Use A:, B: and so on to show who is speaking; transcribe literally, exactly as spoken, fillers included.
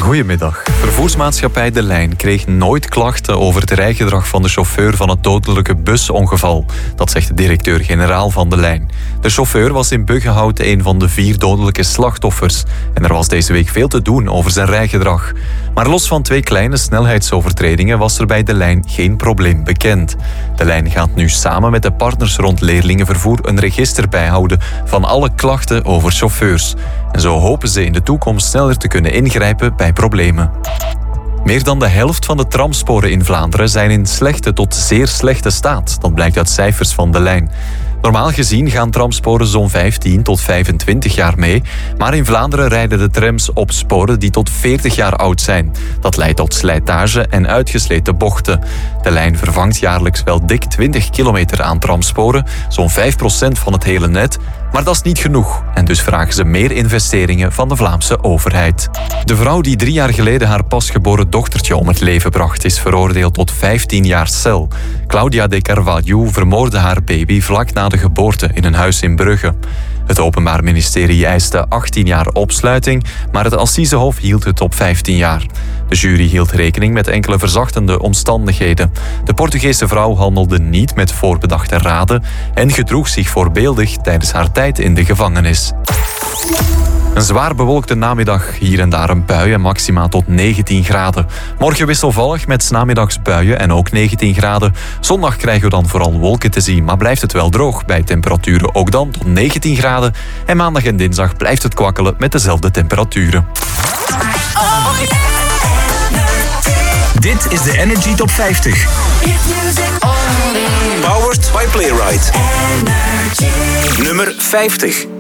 A: Goedemiddag. Vervoersmaatschappij De Lijn kreeg nooit klachten over het rijgedrag van de chauffeur van het dodelijke busongeval. Dat zegt de directeur-generaal van De Lijn. De chauffeur was in Buggenhout een van de vier dodelijke slachtoffers. En er was deze week veel te doen over zijn rijgedrag. Maar los van twee kleine snelheidsovertredingen was er bij De Lijn geen probleem bekend. De Lijn gaat nu samen met de partners rond leerlingenvervoer een register bijhouden van alle klachten over chauffeurs. En zo hopen ze in de toekomst sneller te kunnen ingrijpen bij problemen. Meer dan de helft van de tramsporen in Vlaanderen zijn in slechte tot zeer slechte staat. Dat blijkt uit cijfers van De Lijn. Normaal gezien gaan tramsporen zo'n vijftien tot vijfentwintig jaar mee, maar in Vlaanderen rijden de trams op sporen die tot veertig jaar oud zijn. Dat leidt tot slijtage en uitgesleten bochten. De Lijn vervangt jaarlijks wel dik twintig kilometer aan tramsporen, zo'n vijf procent van het hele net, maar dat is niet genoeg. En dus vragen ze meer investeringen van de Vlaamse overheid. De vrouw die drie jaar geleden haar pasgeboren dochtertje om het leven bracht, is veroordeeld tot vijftien jaar cel. Claudia de Carvalho vermoordde haar baby vlak na de geboorte in een huis in Brugge. Het Openbaar Ministerie eiste achttien jaar opsluiting, maar het Assisehof hield het op vijftien jaar. De jury hield rekening met enkele verzachtende omstandigheden. De Portugese vrouw handelde niet met voorbedachte raden en gedroeg zich voorbeeldig tijdens haar tijd in de gevangenis. Een zwaar bewolkte namiddag, hier en daar een bui en maxima tot negentien graden. Morgen wisselvallig met 's namiddags buien en ook negentien graden. Zondag krijgen we dan vooral wolken te zien, maar blijft het wel droog bij temperaturen ook dan tot negentien graden. En maandag en dinsdag blijft het kwakkelen met dezelfde temperaturen.
B: Dit is de Energy Top vijftig. Powered by Playwright. Nummer vijftig.